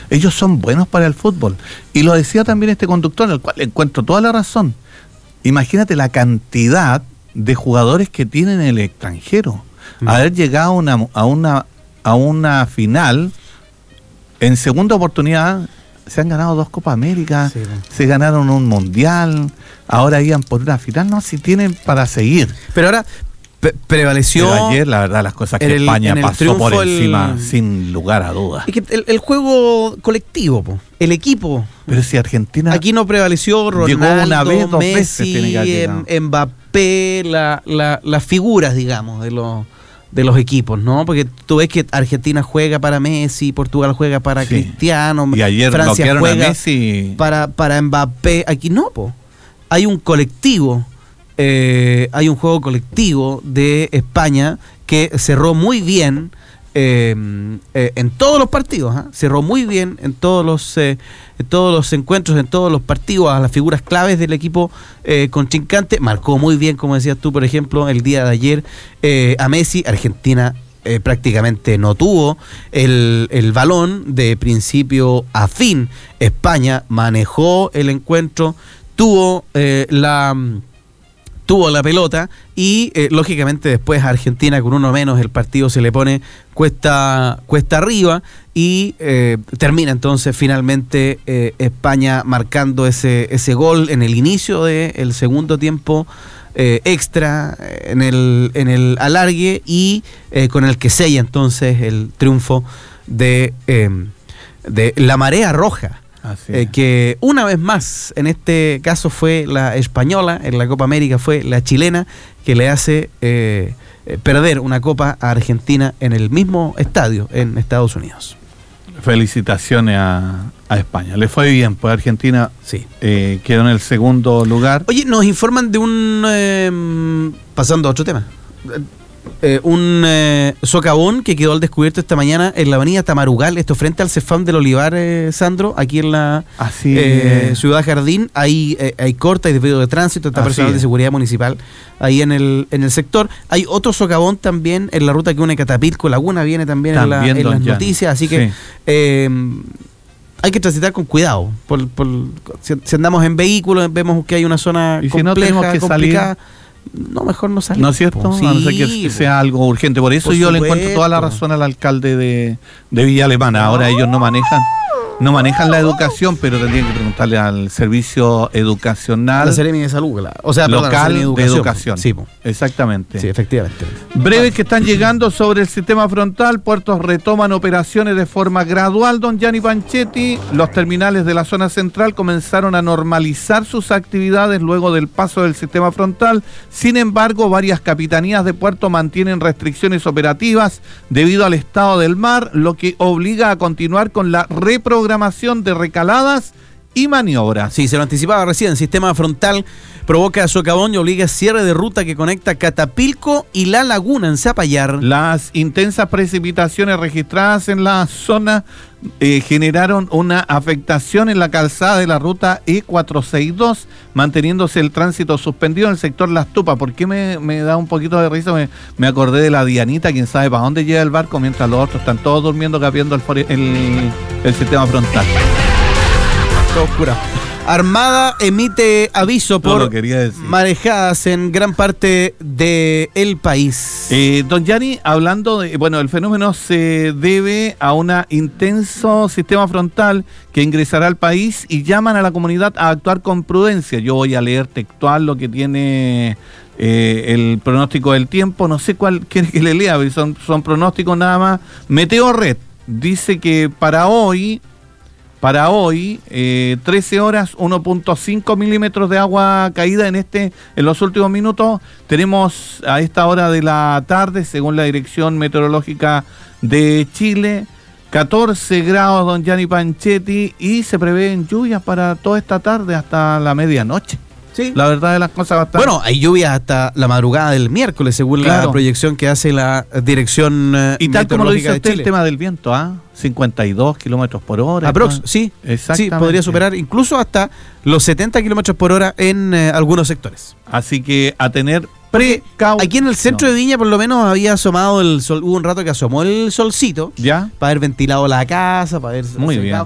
Ellos son buenos para el fútbol. Y lo decía también este conductor, al cual le encuentro toda la razón. Imagínate la cantidad de jugadores que tienen en el extranjero. Haber llegado a una final, en segunda oportunidad, se han ganado 2 Copa América, sí, se ganaron un Mundial, ahora iban por una final, no, si tienen para seguir. Pero ahora prevaleció... Pero ayer, la verdad, las cosas que España pasó por encima, sin lugar a dudas. Es que el juego colectivo, el equipo... Pero si Argentina... Aquí no prevaleció Ronaldo, llegó una vez, 2 Messi, veces tiene que haber Mbappé, las figuras, digamos, de los equipos, ¿no? Porque tú ves que Argentina juega para Messi, Portugal juega para Cristiano, y ayer Francia juega a Messi para Mbappé. Aquí no, hay un colectivo, hay un juego colectivo de España que cerró muy bien en todos los partidos, cerró muy bien en todos los encuentros, en todos los partidos, a las figuras claves del equipo contrincante. Marcó muy bien, como decías tú, por ejemplo, el día de ayer a Messi. Argentina prácticamente no tuvo el balón de principio a fin. España manejó el encuentro, tuvo la pelota y lógicamente después a Argentina con uno menos el partido se le pone cuesta arriba y termina entonces finalmente España marcando ese gol en el inicio del segundo tiempo extra, en el alargue y con el que sella entonces el triunfo de la marea roja. Que una vez más, en este caso fue la española, en la Copa América fue la chilena, que le hace perder una copa a Argentina en el mismo estadio en Estados Unidos. Felicitaciones a España. Le fue bien, pues Argentina quedó en el segundo lugar. Oye, nos informan de un... pasando a otro tema. Un socavón que quedó al descubierto esta mañana en la avenida Tamarugal, esto frente al Cefam del Olivar, Sandro, aquí en la Ciudad Jardín. Hay corta y desvío de tránsito, está personal de seguridad municipal ahí en el sector. Hay otro socavón también en la ruta que une Catapilco, Laguna, viene también en las noticias, así que hay que transitar con cuidado. Si andamos en vehículos, vemos que hay una zona compleja, no tenemos que complicada. Salir. No, mejor no salir. ¿No es cierto? Sí, a no ser que sea algo urgente. Por eso yo le encuentro toda la razón al alcalde de Villa Alemana. Ahora ellos no manejan la educación, pero tendrían que preguntarle al servicio educacional. La Seremi de Salud, local de educación. Sí, exactamente. Sí, efectivamente. Breves que están llegando sobre el sistema frontal. Puertos retoman operaciones de forma gradual. Don Gianni Panchetti, los terminales de la zona central comenzaron a normalizar sus actividades luego del paso del sistema frontal. Sin embargo, varias capitanías de puerto mantienen restricciones operativas debido al estado del mar, lo que obliga a continuar con la reprogramación de recaladas y maniobras. Sí, se lo anticipaba recién. Sistema frontal provoca socavón y obliga cierre de ruta que conecta Catapilco y La Laguna en Zapallar. Las intensas precipitaciones registradas en la zona generaron una afectación en la calzada de la ruta E462, manteniéndose el tránsito suspendido en el sector Las Tupas. ¿Por qué me da un poquito de risa? Me acordé de la Dianita, quién sabe para dónde llega el barco, mientras los otros están todos durmiendo, capeando el sistema frontal. Oscura. Armada emite aviso por marejadas en gran parte del país. Don Gianni, hablando de, el fenómeno se debe a un intenso sistema frontal que ingresará al país y llaman a la comunidad a actuar con prudencia. Yo voy a leer textual lo que tiene el pronóstico del tiempo. No sé cuál quiere que le lea, son pronósticos nada más. Meteorred dice que para hoy, 13 horas, 1.5 milímetros de agua caída en los últimos minutos. Tenemos a esta hora de la tarde, según la Dirección Meteorológica de Chile, 14 grados, don Gianni Panchetti, y se prevén lluvias para toda esta tarde hasta la medianoche. Sí. La verdad de las cosas bastante... Bueno, hay lluvias hasta la madrugada del miércoles, según la proyección que hace la Dirección y tal como lo dice usted, Chile. El tema del viento, 52 kilómetros por hora. Aprox, sí, podría superar incluso hasta los 70 kilómetros por hora en algunos sectores. Así que a tener precaución. Aquí en el centro de Viña por lo menos había asomado el sol, hubo un rato que asomó el solcito, ya, para haber ventilado la casa, para haber muy bien.